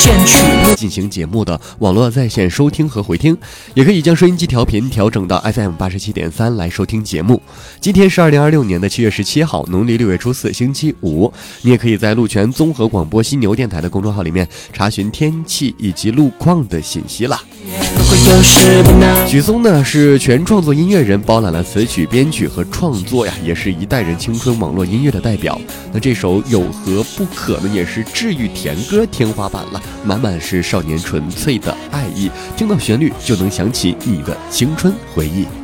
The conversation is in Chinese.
进行节目的网络在线收听和回听，也可以将收音机调频调整到 FM87.3 来收听节目。今天是2026年的7月17号，农历6月初4，星期五。你也可以在鹿泉综合广播犀牛电台的公众号里面查询天气以及路况的信息了。许嵩呢是全创作音乐人，包揽了词曲编曲和创作呀，也是一代人青春网络音乐的代表。那这首有何不可呢，也是治愈甜歌天花板了，满满是少年纯粹的爱意，听到旋律就能想起你的青春回忆。